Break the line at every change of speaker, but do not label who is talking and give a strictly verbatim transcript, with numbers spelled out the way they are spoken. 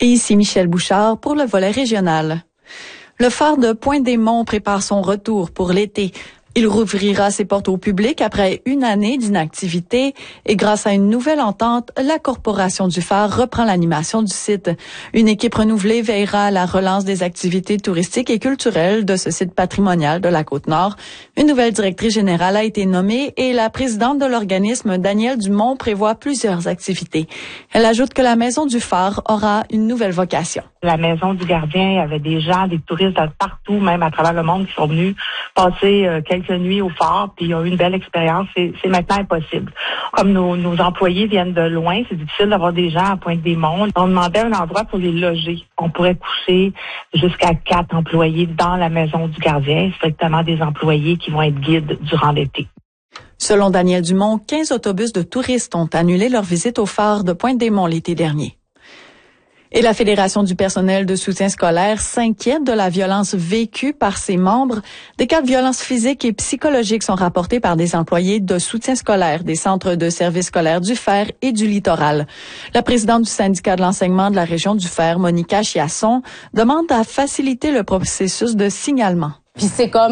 Et ici Michel Bouchard pour le volet régional. Le phare de Pointe-des-Monts prépare son retour pour l'été. Il rouvrira ses portes au public après une année d'inactivité et grâce à une nouvelle entente, la Corporation du phare reprend l'animation du site. Une équipe renouvelée veillera à la relance des activités touristiques et culturelles de ce site patrimonial de la Côte-Nord. Une nouvelle directrice générale a été nommée et la présidente de l'organisme, Danielle Dumont, prévoit plusieurs activités. Elle ajoute que la Maison du phare aura une nouvelle vocation.
La Maison du gardien, il y avait des gens, des touristes de partout, même à travers le monde, qui sont venus passer euh, quelques nuits au phare, puis ils ont eu une belle expérience. C'est, c'est maintenant impossible. Comme nos, nos employés viennent de loin, c'est difficile d'avoir des gens à Pointe-des-Monts. On demandait un endroit pour les loger. On pourrait coucher jusqu'à quatre employés dans la Maison du gardien, strictement des employés qui vont être guides durant l'été.
Selon Danielle Dumont, quinze autobus de touristes ont annulé leur visite au phare de Pointe-des-Monts l'été dernier. Et la Fédération du personnel de soutien scolaire s'inquiète de la violence vécue par ses membres. Des cas de violence physique et psychologique sont rapportés par des employés de soutien scolaire des centres de services scolaires du Fer et du Littoral. La présidente du syndicat de l'enseignement de la région du Fer, Monica Chiasson, demande à faciliter le processus de signalement.
Puis c'est comme